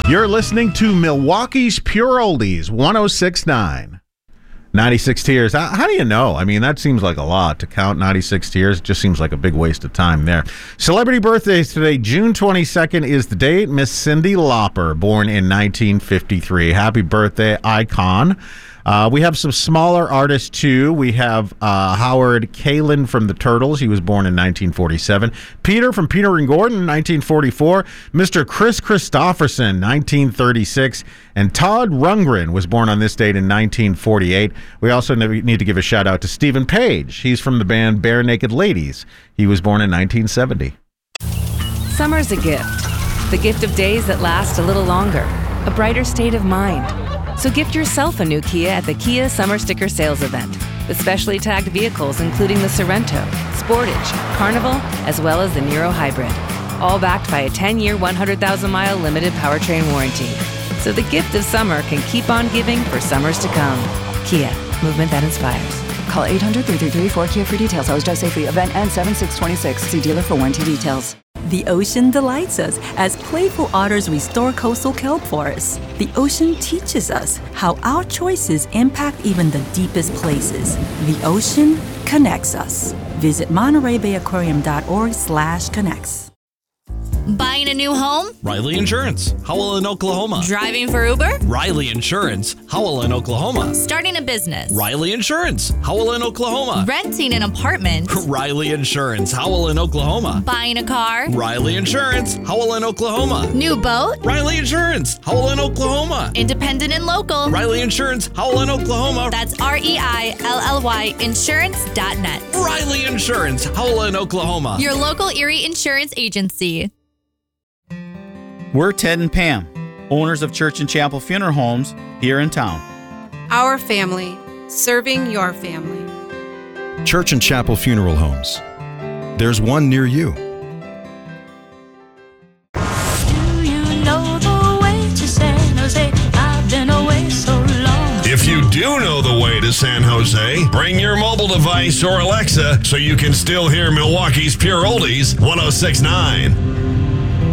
You're listening to Milwaukee's Pure Oldies, 106.9. 96 Tears. How do you know? I mean, that seems like a lot to count 96 Tears. It just seems like a big waste of time there. Celebrity birthdays today. June 22nd is the date. Miss Cyndi Lauper, born in 1953. Happy birthday, icon. We have some smaller artists, too. We have Howard Kaylan from the Turtles. He was born in 1947. Peter from Peter and Gordon, 1944. Mr. Chris Christopherson, 1936. And Todd Rundgren was born on this date in 1948. We also need to give a shout-out to Stephen Page. He's from the band Bare Naked Ladies. He was born in 1970. Summer's a gift. The gift of days that last a little longer. A brighter state of mind. So gift yourself a new Kia at the Kia Summer Sticker Sales Event with specially tagged vehicles including the Sorento, Sportage, Carnival, as well as the Niro Hybrid. All backed by a 10-year, 100,000-mile limited powertrain warranty. So the gift of summer can keep on giving for summers to come. Kia, movement that inspires. Call 800-333-4KIA for details. Always drive safely. Event ends 7/6/26. See dealer for warranty details. The ocean delights us as playful otters restore coastal kelp forests. The ocean teaches us how our choices impact even the deepest places. The ocean connects us. Visit MontereyBayAquarium.org/connects. Buying a new home? Riley Insurance, Howell in Oklahoma. Driving for Uber? Riley Insurance, Howell in Oklahoma. Starting a business? Riley Insurance, Howell in Oklahoma. Renting an apartment? Riley Insurance, Howell in Oklahoma. Buying a car? Riley Insurance, Howell in Oklahoma. New boat? Riley Insurance, Howell in Oklahoma. Independent and local? Riley Insurance, Howell in Oklahoma. That's REILLY insurance.net. Riley Insurance, Howell in Oklahoma. Your local Erie insurance agency. We're Ted and Pam, owners of Church and Chapel Funeral Homes here in town. Our family, serving your family. Church and Chapel Funeral Homes. There's one near you. Do you know the way to San Jose? I've been away so long. If you do know the way to San Jose, bring your mobile device or Alexa so you can still hear Milwaukee's Pure Oldies 106.9.